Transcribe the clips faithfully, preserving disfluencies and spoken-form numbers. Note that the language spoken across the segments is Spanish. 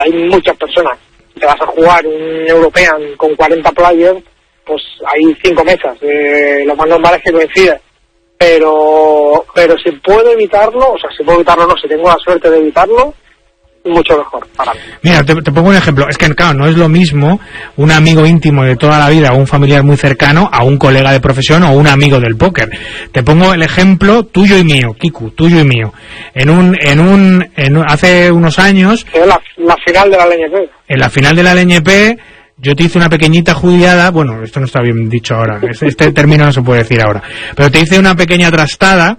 hay muchas personas. Si te vas a jugar un European con cuarenta players, pues hay cinco mesas. Eh, lo más normal es que coincide. Pero, pero si puedo evitarlo, o sea, si puedo evitarlo no, si tengo la suerte de evitarlo, mucho mejor para mí. Mira, te, te pongo un ejemplo. Es que, claro, no es lo mismo un amigo íntimo de toda la vida o un familiar muy cercano a un colega de profesión o un amigo del póker. Te pongo el ejemplo tuyo y mío, Kiku, tuyo y mío. En un, en un, en un hace unos años... Es la, la final de la L N P. En la final de la L N P... Yo te hice una pequeñita judiada, bueno, esto no está bien dicho ahora, este, este término no se puede decir ahora, pero te hice una pequeña trastada,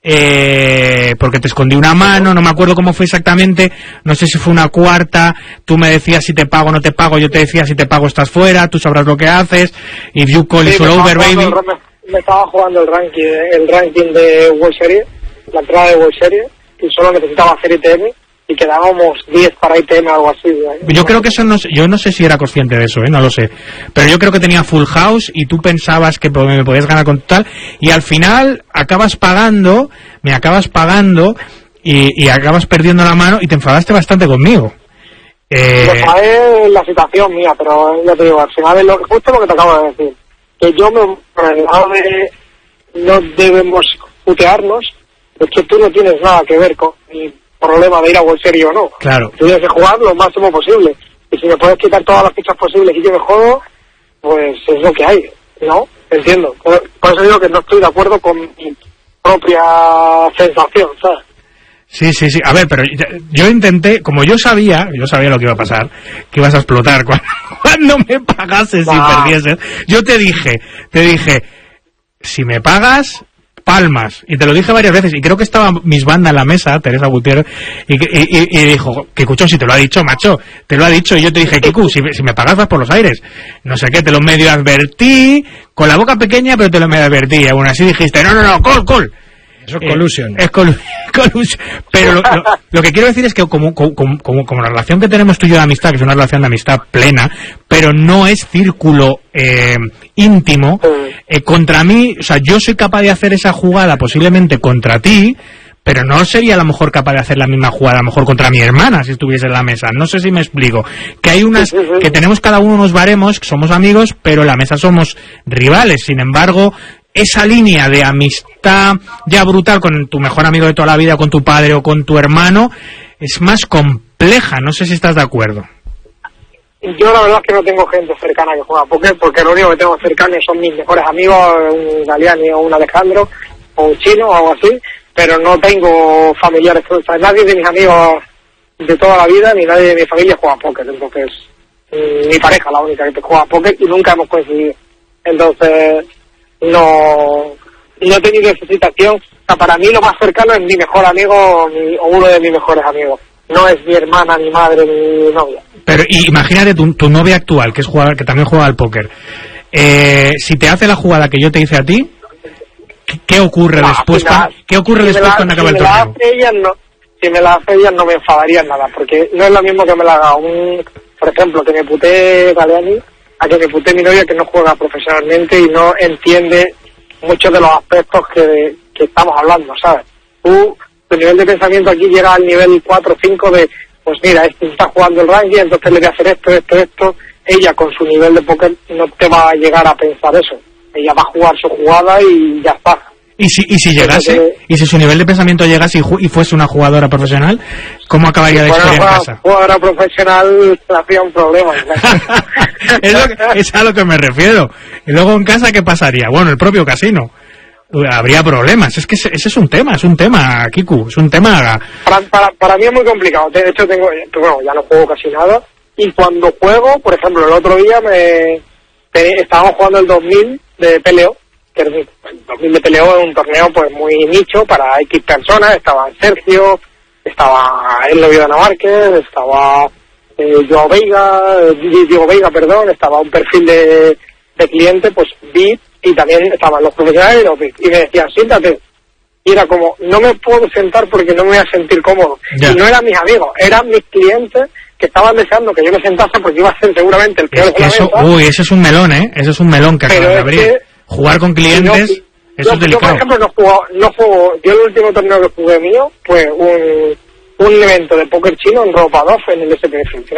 eh, porque te escondí una mano, no me acuerdo cómo fue exactamente, no sé si fue una cuarta, tú me decías si te pago o no te pago, yo te decía si te pago estás fuera, tú sabrás lo que haces, if you call it's all over, baby. El, me, me estaba jugando el ranking, el ranking de World Series, la entrada de World Series, y solo necesitaba hacer I T M, y quedábamos diez para I T M o algo así. ¿eh? Yo creo que eso no, yo no sé si era consciente de eso, ¿eh? No lo sé, pero yo creo que tenía full house y tú pensabas que me podías ganar con tal, y al final acabas pagando, me acabas pagando y, y acabas perdiendo la mano y te enfadaste bastante conmigo. Eh... Lo sabes la situación mía, pero ya te digo, al final es lo, justo lo que te acabo de decir, que yo me por el lado de no debemos putearnos, es que tú no tienes nada que ver con mi problema de ir a World Series o no. Claro. Tú tienes que jugar lo máximo posible. Y si me puedes quitar todas las fichas posibles y yo me jodo, pues es lo que hay, ¿no? Entiendo. Por, por eso digo que no estoy de acuerdo con mi propia sensación, ¿sabes? Sí, sí, sí. A ver, pero yo intenté, como yo sabía, yo sabía lo que iba a pasar, que ibas a explotar cuando, cuando me pagases nah. y perdieses. Yo te dije, te dije, si me pagas... palmas, y te lo dije varias veces, y creo que estaba mis banda en la mesa, Teresa Gutiérrez, y, y, y, y dijo, Kikucho, si te lo ha dicho, macho, te lo ha dicho, y yo te dije, Kiku, si, si me pagas vas por los aires, no sé qué, te lo medio advertí, con la boca pequeña, pero te lo medio advertí, y aún así dijiste, no, no, no, call, call. Eso es eh, collusion. Es col collusion. Pero lo, lo, lo que quiero decir es que como, como, como, como la relación que tenemos tú y yo de amistad, que es una relación de amistad plena, pero no es círculo eh, íntimo, eh, contra mí, o sea, yo soy capaz de hacer esa jugada posiblemente contra ti, pero no sería a lo mejor capaz de hacer la misma jugada a lo mejor contra mi hermana si estuviese en la mesa. No sé si me explico. Que hay unas, que tenemos cada uno unos baremos, que somos amigos, pero en la mesa somos rivales. Sin embargo, esa línea de amistad ya brutal con tu mejor amigo de toda la vida, con tu padre o con tu hermano, es más compleja. No sé si estás de acuerdo. Yo la verdad es que no tengo gente cercana que juega póker, porque lo único que tengo cercano son mis mejores amigos, un italiano o un Alejandro, o un chino o algo así, pero no tengo familiares. O sea, nadie de mis amigos de toda la vida, ni nadie de mi familia juega póker. Entonces, mi pareja la única que juega póker y nunca hemos coincidido. Entonces, no, no he tenido esa situación. O sea, para mí lo más cercano es mi mejor amigo mi, o uno de mis mejores amigos. No es mi hermana, mi madre, mi novia. Pero y, imagínate tu, tu novia actual, que es jugador, que también juega al póker. Eh, si te hace la jugada que yo te hice a ti, ¿qué, qué ocurre no, después? La, cuando, ¿Qué ocurre si después la, cuando acaba si el torneo? Hace ella, no, si me la hace ella no me enfadaría en nada, porque no es lo mismo que me la haga un, por ejemplo, que me putee Galeani, a que me putee mi novia que no juega profesionalmente y no entiende muchos de los aspectos que, que estamos hablando, ¿sabes? Tú, tu nivel de pensamiento aquí llega al nivel cuatro o cinco de, pues mira, este está jugando el ranking, entonces le voy a hacer esto, esto, esto. Ella con su nivel de póker no te va a llegar a pensar eso. Ella va a jugar su jugada y ya está. ¿Y si, y si llegase? Que, ¿Y si su nivel de pensamiento llegase y, y fuese una jugadora profesional? ¿Cómo acabaría si la historia en casa? Jugadora profesional habría un problema. es, lo que, es a lo que me refiero. Y luego en casa, ¿qué pasaría? Bueno, el propio casino. Habría problemas. Es que ese, ese es un tema, es un tema, Kiku, es un tema... Para, para, para mí es muy complicado. De hecho, tengo, bueno, ya no juego casi nada. Y cuando juego, por ejemplo, el otro día me, me estábamos jugando el dos mil de P L O, que el dos mil de P L O es un torneo pues muy nicho para X personas. Estaba Sergio, estaba el novio de Ana Márquez, estaba eh, Joao Veiga, eh, Diego Veiga, perdón, estaba un perfil de, de cliente, pues V I P, y también estaban los profesionales y los V I P. Y me decían, siéntate. Y era como, no me puedo sentar porque no me voy a sentir cómodo. Ya. Y no eran mis amigos, eran mis clientes que estaban deseando que yo me sentase porque iba a ser seguramente el peor de la eso, Uy, eso es un melón, ¿eh? Eso es un melón que acabas de abrir. Que, Jugar con clientes, no, eso yo, es delicado. Yo, por ejemplo, no juego, no juego, yo el último torneo que jugué mío fue un, un evento de póker chino en Ropa dos en el S P F.